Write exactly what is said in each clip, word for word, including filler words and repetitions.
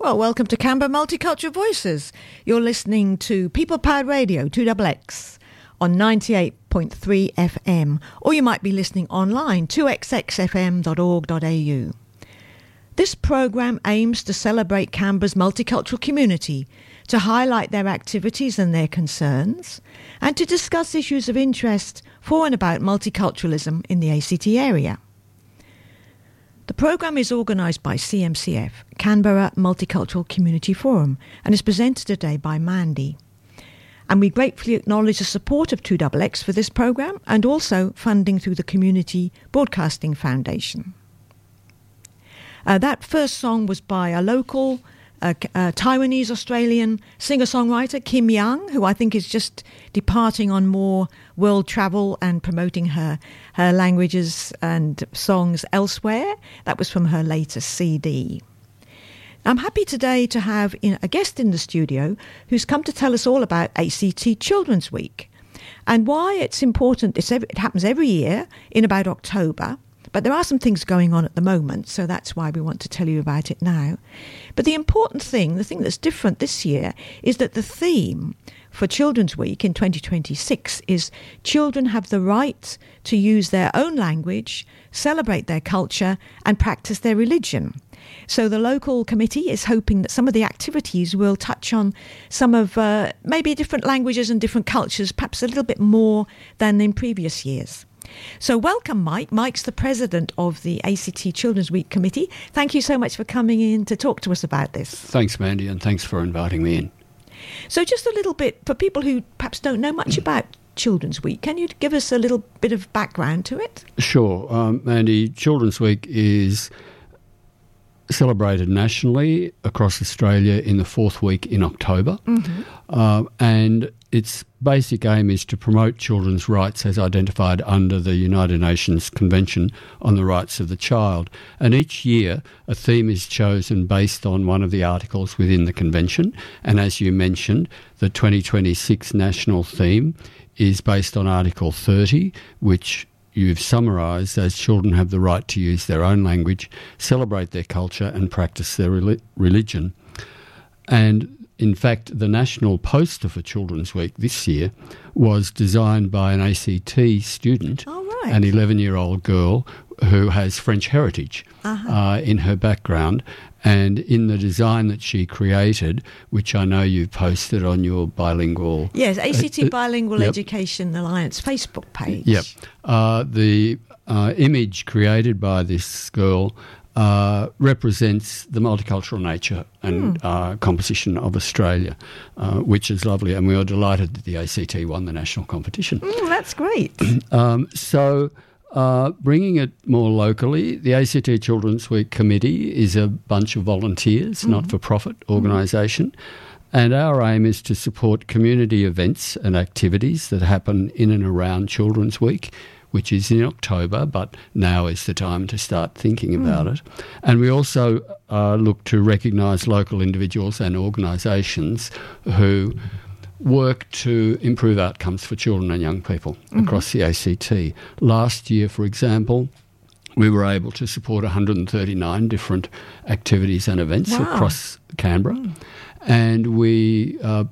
Well, welcome to Canberra Multicultural Voices. You're listening to People Powered Radio, two X X, on ninety-eight point three F M, or you might be listening online, two x x f m dot org dot a u. This programme aims to celebrate Canberra's multicultural community, to highlight their activities and their concerns, and to discuss issues of interest for and about multiculturalism in the A C T area. The programme is organised by C M C F, Canberra Multicultural Community Forum, and is presented today by Mandy. And we gratefully acknowledge the support of two X X for this programme and also funding through the Community Broadcasting Foundation. Uh, that first song was by a local uh, uh, Taiwanese-Australian singer-songwriter, Kim Young, who I think is just departing on more world travel and promoting her, her languages and songs elsewhere. That was from her latest C D. I'm happy today to have in, a guest in the studio who's come to tell us all about A C T Children's Week and why it's important. It's every, it happens every year in about October. But there are some things going on at the moment, so that's why we want to tell you about it now. But the important thing, the thing that's different this year, is that the theme for Children's Week in twenty twenty-six is children have the right to use their own language, celebrate their culture, and practice their religion. So the local committee is hoping that some of the activities will touch on some of uh, maybe different languages and different cultures, perhaps a little bit more than in previous years. So welcome, Mike. Mike's the president of the A C T Children's Week Committee. Thank you so much for coming in to talk to us about this. Thanks, Mandy, and thanks for inviting me in. So just a little bit, for people who perhaps don't know much about Children's Week, can you give us a little bit of background to it? Sure. Um, Mandy, Children's Week is celebrated nationally across Australia in the fourth week in October. Mm-hmm. Uh, and its basic aim is to promote children's rights as identified under the United Nations Convention on the Rights of the Child. And each year a theme is chosen based on one of the articles within the convention. And as you mentioned, the twenty twenty-six national theme is based on Article thirty, which you've summarised as children have the right to use their own language, celebrate their culture and practice their rel- religion. And in fact, the national poster for Children's Week this year was designed by an A C T student, oh, right. an eleven-year-old girl who has French heritage uh-huh. uh, in her background. And in the design that she created, which I know you've posted on your bilingual... Yes, A C T uh, Bilingual yep. Education Alliance Facebook page. Yep. Uh, the uh, image created by this girl uh, represents the multicultural nature and mm. uh, composition of Australia, uh, which is lovely. And we are delighted that the A C T won the national competition. Mm, that's great. um, so... Uh, bringing it more locally, the A C T Children's Week Committee is a bunch of volunteers, mm-hmm. not-for-profit organisation, mm-hmm. and our aim is to support community events and activities that happen in and around Children's Week, which is in October, but now is the time to start thinking about mm. it. And we also uh, look to recognise local individuals and organisations who work to improve outcomes for children and young people mm-hmm. across the A C T. Last year, for example, we were able to support one hundred thirty-nine different activities and events wow. across Canberra, mm. and we uh,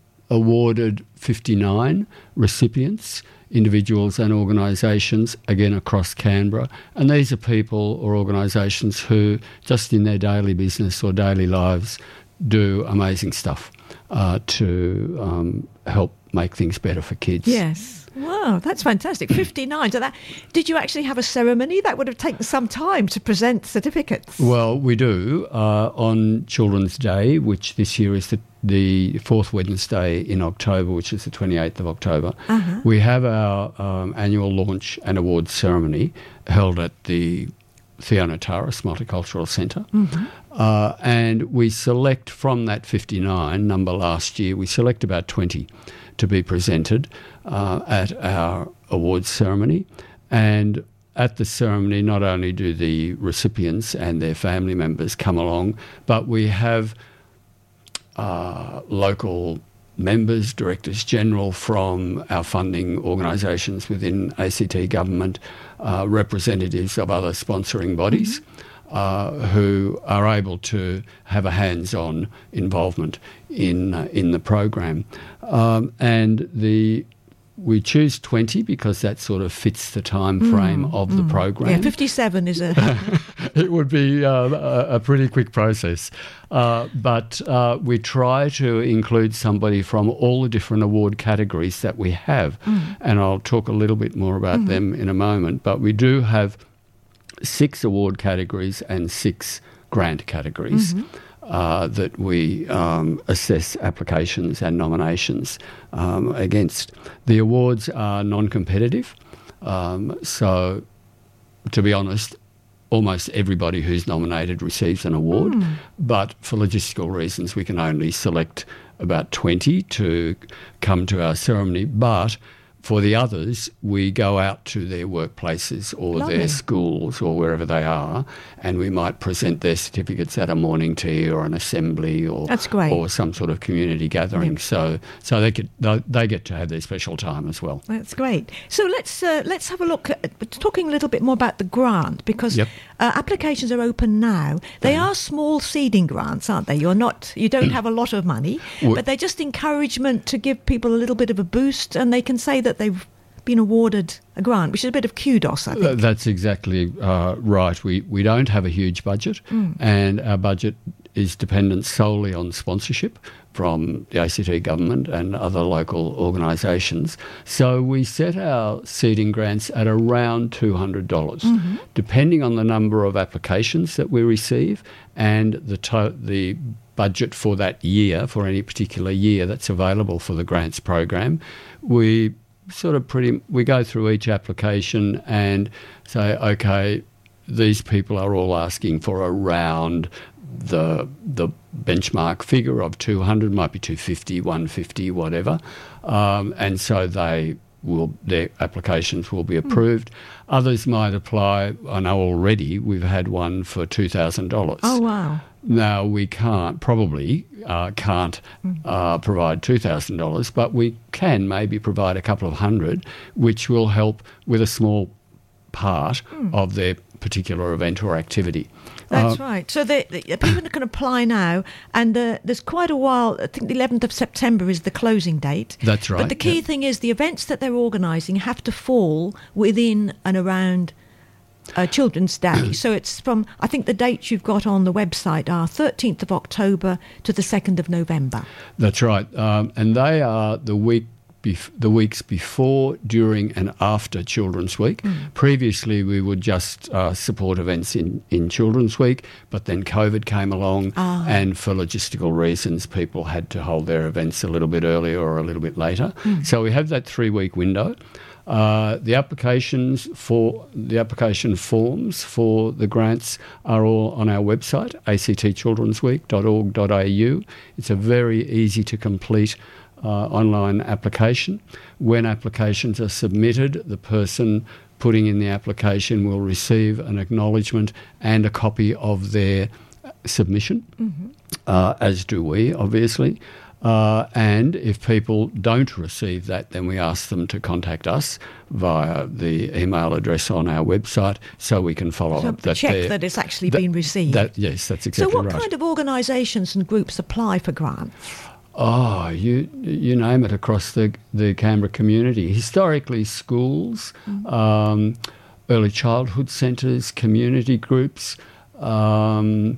awarded fifty-nine recipients, individuals and organisations, again across Canberra. And these are people or organisations who, just in their daily business or daily lives, do amazing stuff uh, to um, help make things better for kids. Yes. Wow, that's fantastic. fifty-nine. So that, did you actually have a ceremony? That would have taken some time to present certificates. Well, we do. Uh, on Children's Day, which this year is the, the fourth Wednesday in October, which is the twenty-eighth of October, uh-huh. we have our um, annual launch and awards ceremony held at the Fiona Taras Multicultural Centre. Mm-hmm. Uh, and we select from that fifty-nine number last year, we select about twenty to be presented uh, at our awards ceremony. And at the ceremony, not only do the recipients and their family members come along, but we have uh, local members, directors general from our funding organisations within A C T government, uh, representatives of other sponsoring bodies, mm-hmm. uh, who are able to have a hands-on involvement in uh, in the program. Um, and the we choose twenty because that sort of fits the time frame mm, of mm. the program. Yeah, fifty-seven is a... It would be uh, a, a pretty quick process. Uh, but uh, we try to include somebody from all the different award categories that we have. Mm. And I'll talk a little bit more about mm. them in a moment. But we do have six award categories and six grant categories. Mm-hmm. Uh, that we um, assess applications and nominations um, against. The awards are non-competitive, um, so to be honest, almost everybody who's nominated receives an award, mm. but for logistical reasons we can only select about twenty to come to our ceremony, but for the others, we go out to their workplaces or Lovely. Their schools or wherever they are, and we might present their certificates at a morning tea or an assembly or That's great. or some sort of community gathering. Yep. So, so they get they get to have their special time as well. That's great. So let's uh, let's have a look at talking a little bit more about the grant, because yep. uh, applications are open now. They yeah. are small seeding grants, aren't they? You're not you don't have a lot of money, well, but they're just encouragement to give people a little bit of a boost, and they can say that they've been awarded a grant, which is a bit of kudos, I think. Uh, that's exactly uh, right. We we don't have a huge budget, mm. and our budget is dependent solely on sponsorship from the A C T government and other local organisations. So we set our seeding grants at around two hundred dollars, mm-hmm. depending on the number of applications that we receive and the to- the budget for that year, for any particular year that's available for the grants program. We sort of pretty, we go through each application and say, okay, these people are all asking for around the the benchmark figure of two hundred, might be two fifty, one fifty, whatever, um, and so they will their applications will be approved. Mm. Others might apply. I know already we've had one for two thousand dollars. Oh wow! Now we can't probably uh, can't uh, provide two thousand dollars, but we can maybe provide a couple of hundred, which will help with a small part mm. of their particular event or activity. That's uh, right. So the, the people can apply now, and uh, there's quite a while. I think the eleventh of September is the closing date. That's right. But the key yeah. thing is the events that they're organising have to fall within and around uh, Children's Day. So it's from, I think the dates you've got on the website are thirteenth of October to the second of November. That's right. Um, and they are the week Bef- the weeks before, during and after Children's Week. Mm. Previously, we would just uh, support events in, in Children's Week, but then COVID came along ah. and for logistical reasons, people had to hold their events a little bit earlier or a little bit later. Mm. So we have that three-week window. Uh, the applications for the application forms for the grants are all on our website, a c t children's week dot org dot a u. It's a very easy to complete Uh, online application. When applications are submitted, the person putting in the application will receive an acknowledgement and a copy of their submission, mm-hmm. uh, as do we, obviously. Uh, and if people don't receive that, then we ask them to contact us via the email address on our website so we can follow so up. That check that it's actually that, been received. That, yes, that's exactly right. So what right. kind of organisations and groups apply for grants? Oh, you you name it across the the Canberra community. Historically, schools, mm. um, early childhood centres, community groups, um,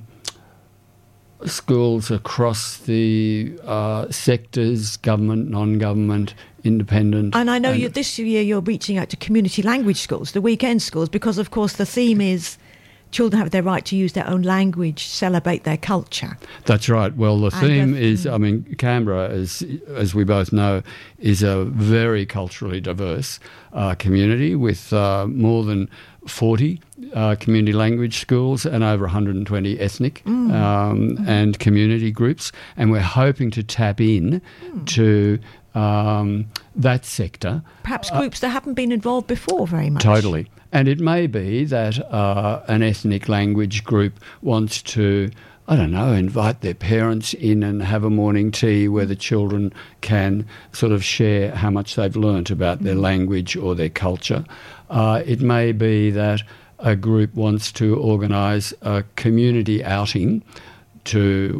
schools across the uh, sectors, government, non-government, independent. And I know and you, this year you're reaching out to community language schools, the weekend schools, because of course the theme is children have their right to use their own language, celebrate their culture. That's right. Well, the theme uh, is, I mean, Canberra, as, as we both know, is a very culturally diverse uh, community with uh, more than forty uh, community language schools and over one hundred twenty ethnic mm. Um, mm. and community groups. And we're hoping to tap in mm. to um, that sector. Perhaps groups uh, that haven't been involved before very much. Totally. And it may be that uh, an ethnic language group wants to, I don't know, invite their parents in and have a morning tea where the children can sort of share how much they've learnt about their language or their culture. Uh, it may be that a group wants to organise a community outing to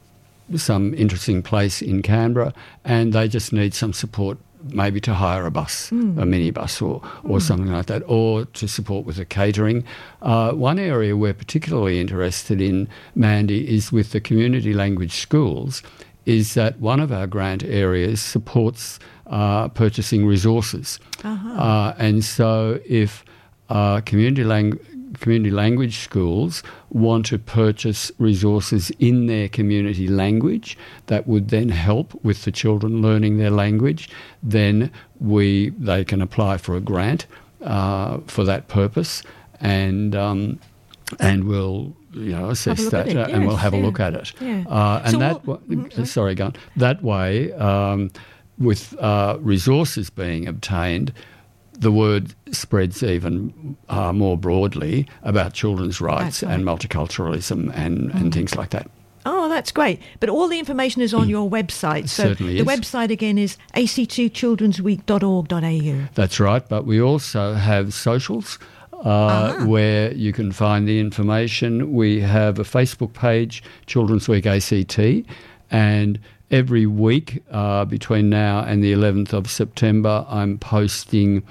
some interesting place in Canberra, and they just need some support, maybe to hire a bus, mm. a minibus or, or mm. something like that, or to support with the catering. Uh, one area we're particularly interested in, Mandy, is with the community language schools, is that one of our grant areas supports uh, purchasing resources. Uh-huh. Uh, and so if uh, community language community language schools want to purchase resources in their community language that would then help with the children learning their language, then we they can apply for a grant uh, for that purpose, and um, and we'll you know assess that uh, yes, and we'll have yeah. a look at it. Yeah. Uh, and so that we'll, w- sorry, go on. That way, um, with uh, resources being obtained, the word spreads even uh, more broadly about children's rights right. and multiculturalism and, mm. and things like that. Oh, that's great. But all the information is on your website. So certainly the is. website again is a c t children's week dot org dot a u. That's right. But we also have socials uh, uh-huh. where you can find the information. We have a Facebook page, Children's Week A C T, and every week uh, between now and the eleventh of September, I'm posting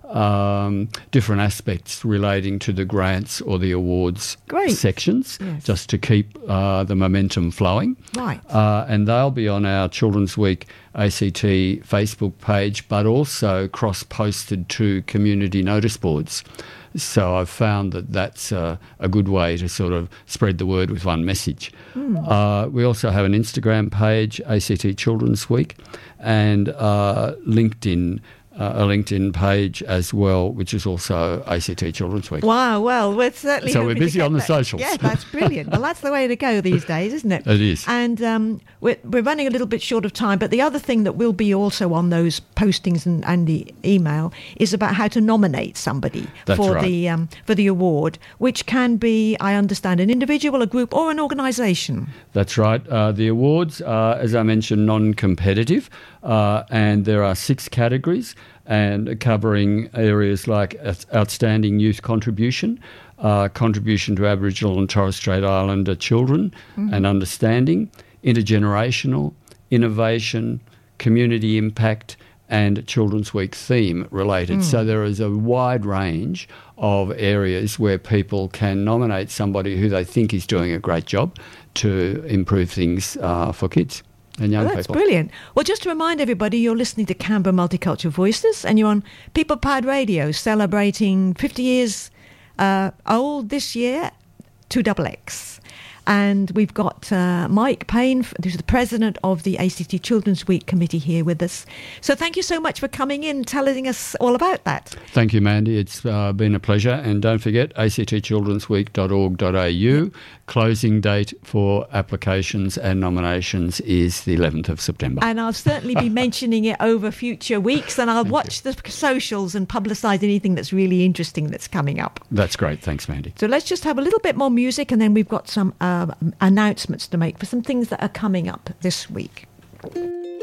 um, different aspects relating to the grants or the awards Great. sections, yes. just to keep uh, the momentum flowing. Right. Uh, and they'll be on our Children's Week A C T Facebook page, but also cross-posted to community notice boards. So I've found that that's uh, a good way to sort of spread the word with one message. Mm. Uh, we also have an Instagram page, A C T Children's Week, and uh, LinkedIn, uh, a LinkedIn page as well, which is also A C T Children's Week. Wow, well, we're certainly so we're busy on the that. socials. Yeah, that's brilliant. Well, that's the way to go these days, isn't it? It is. And um, we're, we're running a little bit short of time, but the other thing that will be also on those postings and, and the email is about how to nominate somebody that's for right. the um, for the award, which can be, I understand, an individual, a group, or an organisation. That's right. Uh, the awards are, as I mentioned, non-competitive, uh, and there are six categories, and covering areas like outstanding youth contribution, uh, contribution to Aboriginal and Torres Strait Islander children mm-hmm. and understanding, intergenerational, innovation, community impact, and Children's Week theme related. Mm. So there is a wide range of areas where people can nominate somebody who they think is doing a great job to improve things uh, for kids and young well, that's people. That's brilliant. Well, just to remind everybody, you're listening to Canberra Multicultural Voices, and you're on People Powered Radio, celebrating fifty years uh, old this year, two X X. And we've got uh, Mike Payne, who's the president of the A C T Children's Week Committee, here with us. So thank you so much for coming in, telling us all about that. Thank you, Mandy. It's uh, been a pleasure. And don't forget, a c t children's week dot org dot a u. Yep. Closing date for applications and nominations is the eleventh of September. And I'll certainly be mentioning it over future weeks, and I'll thank watch you. the socials and publicise anything that's really interesting that's coming up. That's great. Thanks, Mandy. So let's just have a little bit more music, and then we've got some uh, announcements to make for some things that are coming up this week.